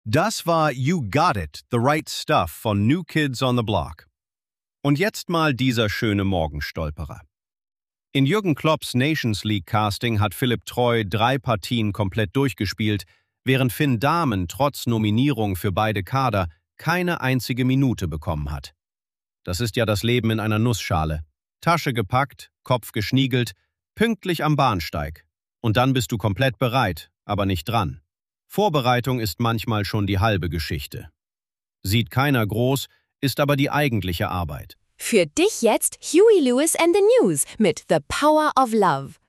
Das war You Got It, The Right Stuff von New Kids on the Block. Und jetzt mal dieser schöne Morgenstolperer. In Jürgen Klopps Nations League Casting hat Philipp Treu 3 Partien komplett durchgespielt, während Finn Dahmen trotz Nominierung für beide Kader keine einzige Minute bekommen hat. Das ist ja das Leben in einer Nussschale. Tasche gepackt, Kopf geschniegelt, pünktlich am Bahnsteig. Und dann bist du komplett bereit, aber nicht dran. Vorbereitung ist manchmal schon die halbe Geschichte. Sieht keiner groß, ist aber die eigentliche Arbeit. Für dich jetzt Huey Lewis and the News mit The Power of Love.